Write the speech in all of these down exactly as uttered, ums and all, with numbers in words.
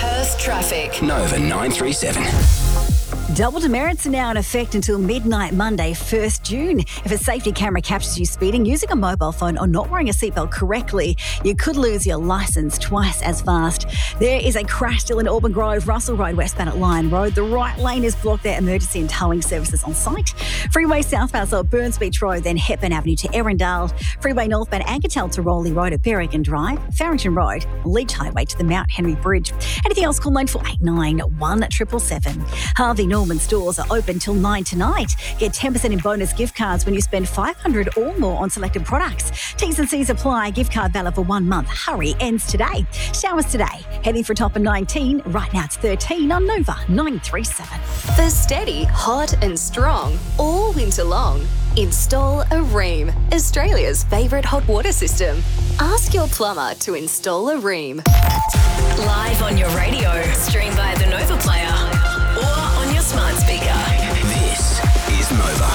Perth traffic. Nova nine three seven. Double demerits are now in effect until midnight Monday, first June. If a safety camera captures you speeding, using a mobile phone or not wearing a seatbelt correctly, you could lose your licence twice as fast. There is a crash still in Auburn Grove, Russell Road, westbound at Lion Road. The right lane is blocked there. Emergency and towing services on site. Freeway southbound so at Burns Beach Road, then Hepburn Avenue to Erindale. Freeway northbound Ankertel to Rowley Road at Berrigan Drive. Farrington Road, Leach Highway to the Mount Henry Bridge. Anything else, call nine four eight nine, one seven seven seven. Harvey Norman stores are open till nine tonight. Get ten percent in bonus gift cards when you spend five hundred dollars or more on selected products. T's and C's apply. Gift card valid for one month. Hurry, ends today. Showers today. Heading for a top of nineteen. Right now it's thirteen on Nova nine three seven. For steady, hot and strong all winter long, install a Rheem, Australia's favourite hot water system. Ask your plumber to install a Rheem. Live on your radio, stream via the Nova Player or on your smart speaker. This is Nova.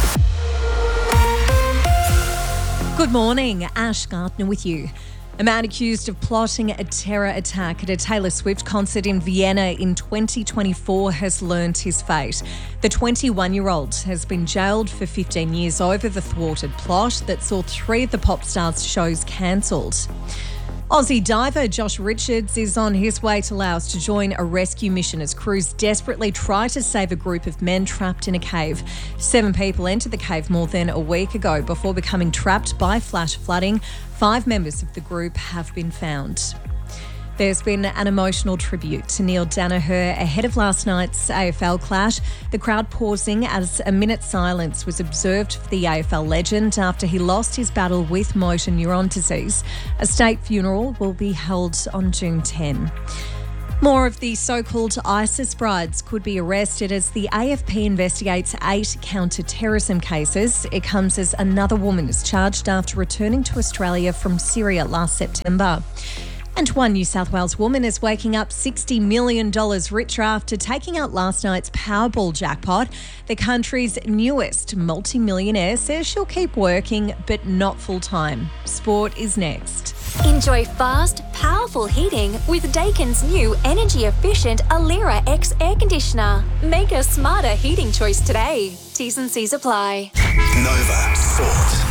Good morning, Ash Gardner with you. A man accused of plotting a terror attack at a Taylor Swift concert in Vienna in twenty twenty-four has learned his fate. The twenty-one-year-old has been jailed for fifteen years over the thwarted plot that saw three of the pop star's shows cancelled. Aussie diver Josh Richards is on his way to Laos to join a rescue mission as crews desperately try to save a group of men trapped in a cave. Seven people entered the cave more than a week ago before becoming trapped by flash flooding. Five members of the group have been found. There's been an emotional tribute to Neil Danaher ahead of last night's A F L clash. The crowd pausing as a minute's silence was observed for the A F L legend after he lost his battle with motor neuron disease. A state funeral will be held on June tenth. More of the so-called ISIS brides could be arrested as the A F P investigates eight counter-terrorism cases. It comes as another woman is charged after returning to Australia from Syria last September. And one New South Wales woman is waking up sixty million dollars richer after taking out last night's Powerball jackpot. The country's newest multi-millionaire says she'll keep working, but not full-time. Sport is next. Enjoy fast, powerful heating with Daikin's new energy-efficient Alira X air conditioner. Make a smarter heating choice today. T's and C's apply. Nova Sport.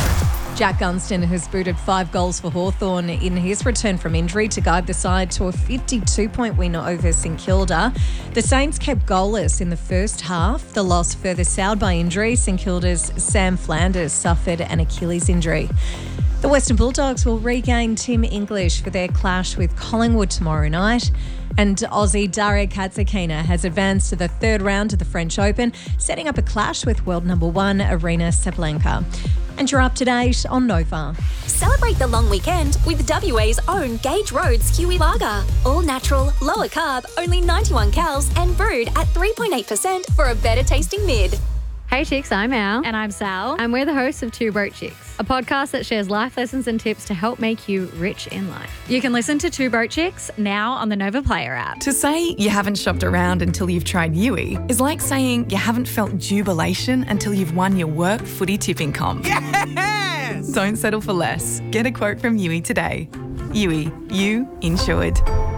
Jack Gunston has booted five goals for Hawthorn in his return from injury to guide the side to a fifty-two point win over St Kilda. The Saints kept goalless in the first half. The loss further soured by injury. St Kilda's Sam Flanders suffered an Achilles injury. The Western Bulldogs will regain Tim English for their clash with Collingwood tomorrow night. And Aussie Daria Katsakina has advanced to the third round of the French Open, setting up a clash with world number one Arina Sabalenka. And you're up to date on Nova. Celebrate the long weekend with W A's own Gage Roads Kiwi Lager. All natural, lower carb, only ninety-one calories and brewed at three point eight percent for a better tasting mid. Hey chicks, I'm Al. And I'm Sal. And we're the hosts of Two Broke Chicks, a podcast that shares life lessons and tips to help make you rich in life. You can listen to Two Broke Chicks now on the Nova Player app. To say you haven't shopped around until you've tried Yui is like saying you haven't felt jubilation until you've won your work footy tipping comp. Yes! Don't settle for less. Get a quote from Yui today. Yui, you insured.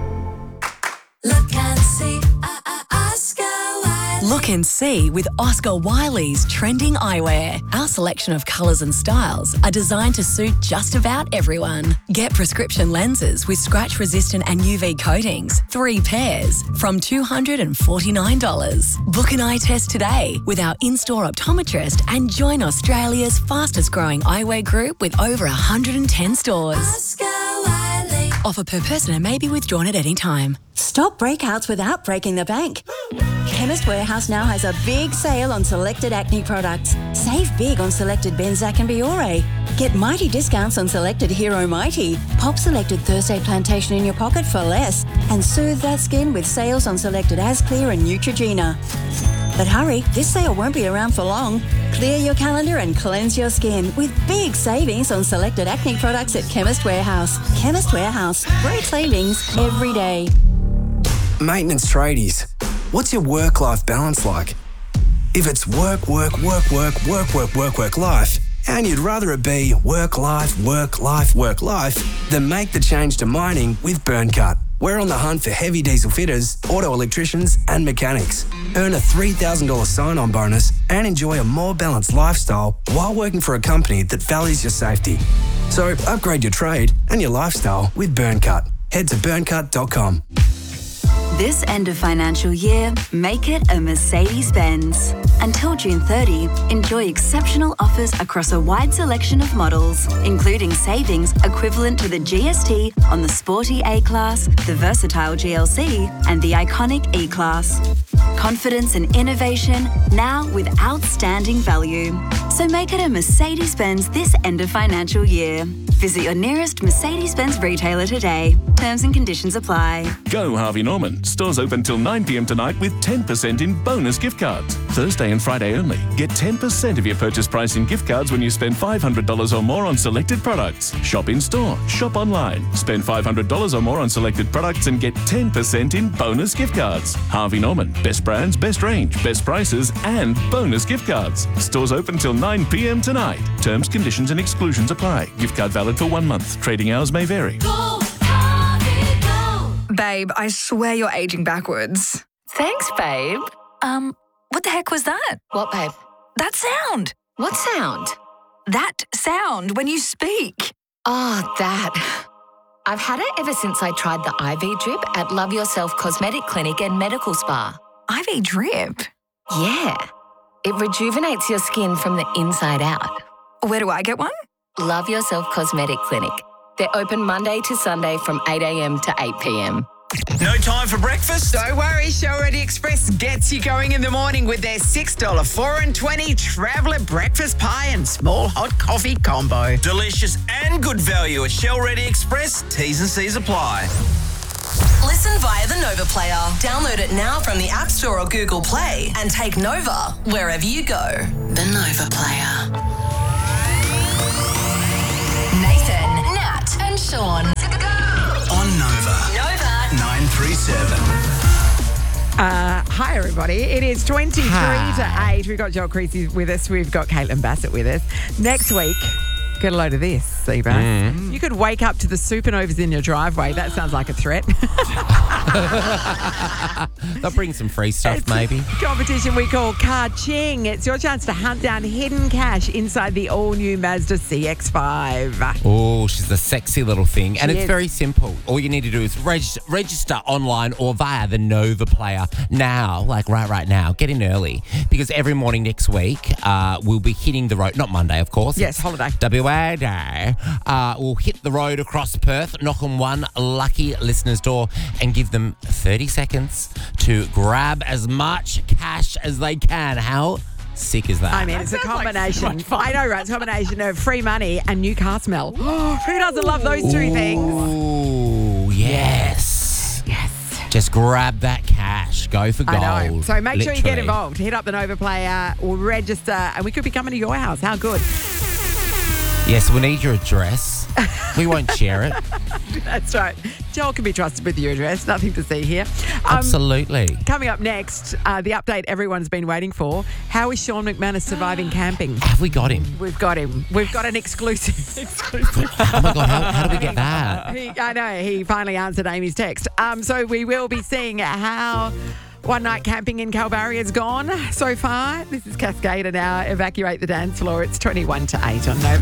Look and see, uh, uh, Oscar Wilde. Look and see with Oscar Wiley's trending eyewear. Our selection of colours and styles are designed to suit just about everyone. Get prescription lenses with scratch-resistant and U V coatings, three pairs, from two hundred forty-nine dollars. Book an eye test today with our in-store optometrist and join Australia's fastest-growing eyewear group with over one hundred ten stores. Oscar Wiley. Offer per person and may be withdrawn at any time. Stop breakouts without breaking the bank. Chemist Warehouse now has a big sale on selected acne products. Save big on selected Benzac and Biore. Get mighty discounts on selected Hero Mighty. Pop selected Thursday Plantation in your pocket for less. And soothe that skin with sales on selected Asclear and Neutrogena. But hurry, this sale won't be around for long. Clear your calendar and cleanse your skin with big savings on selected acne products at Chemist Warehouse. Chemist Warehouse. Great savings every day. Maintenance tradies. What's your work-life balance like? If it's work, work, work, work, work, work, work, work, life, and you'd rather it be work, life, work, life, work, life, then make the change to mining with BurnCut. We're on the hunt for heavy diesel fitters, auto electricians and mechanics. Earn a three thousand dollars sign-on bonus and enjoy a more balanced lifestyle while working for a company that values your safety. So upgrade your trade and your lifestyle with Burncut. Head to burn cut dot com. This end of financial year, make it a Mercedes-Benz. Until June thirtieth, enjoy exceptional offers across a wide selection of models, including savings equivalent to the G S T on the sporty A-Class, the versatile G L C, and the iconic E-Class. Confidence and innovation, now with outstanding value. So make it a Mercedes-Benz this end of financial year. Visit your nearest Mercedes-Benz retailer today. Terms and conditions apply. Go Harvey Norman. Stores open till nine p m tonight with ten percent in bonus gift cards. Thursday and Friday only. Get ten percent of your purchase price in gift cards when you spend five hundred dollars or more on selected products. Shop in store. Shop online. Spend five hundred dollars or more on selected products and get ten percent in bonus gift cards. Harvey Norman. Best brands, best range, best prices and bonus gift cards. Stores open till nine p m tonight. Terms, conditions and exclusions apply. Gift card valid for one month. Trading hours may vary. Go, Harvey, go. Babe, I swear you're aging backwards. Thanks, babe. Um, what the heck was that? What, babe? That sound. What sound? That sound when you speak. Oh, that. I've had it ever since I tried the I V drip at Love Yourself Cosmetic Clinic and Medical Spa. I V drip? Yeah. It rejuvenates your skin from the inside out. Where do I get one? Love Yourself Cosmetic Clinic. They're open Monday to Sunday from eight a m to eight p m. No time for breakfast? Don't worry, Show Ready Express gets you going in the morning with their six dollars four and twenty Traveller Breakfast Pie and Small Hot Coffee Combo. Delicious and good value at Shell Ready Express. T's and C's apply. Listen via the Nova Player. Download it now from the App Store or Google Play and take Nova wherever you go. The Nova Player. Nathan, Nat and Sean. On Nova. Nova. nine three seven. Uh, hi, everybody. It is twenty-three Hi. to eight. We've got Joel Creasy with us. We've got Caitlin Bassett with us. Next week, get a load of this, Seabass. Mm. You could wake up to the supernovas in your driveway. That sounds like a threat. They'll bring some free stuff, It's maybe. a competition we call Ka-Ching. It's your chance to hunt down hidden cash inside the all-new Mazda C X five. Oh, she's a sexy little thing. And She it's is. very simple. All you need to do is reg- register online or via the Nova Player now, like right right now. Get in early because every morning next week uh, we'll be hitting the road. Not Monday, of course. Yes, holiday. W A Day. Uh, we'll hit the road across Perth, knock on one lucky listener's door and give them thirty seconds to grab as much cash as they can. How sick is that? I mean, it's a combination. I know, right? It's a combination of free money and new car smell. Who doesn't love those two things? Ooh, yes. Yes. Just grab that cash. Go for gold. I know. So make sure you get literally. involved. Hit up the Nova Player or register, and we could be coming to your house. How good? Yes, we need your address. We won't share it. That's right. Joel can be trusted with your address. Nothing to see here. Um, Absolutely. Coming up next, uh, the update everyone's been waiting for. How is Sean McManus surviving camping? Have we got him? We've got him. We've got an exclusive. exclusive. Oh my God, how, how do we get that? He, I know. He finally answered Amy's text. Um, so we will be seeing how one night camping in Kalbarri has gone so far. This is Cascada now. Evacuate the dance floor. It's twenty-one to eight on Nova.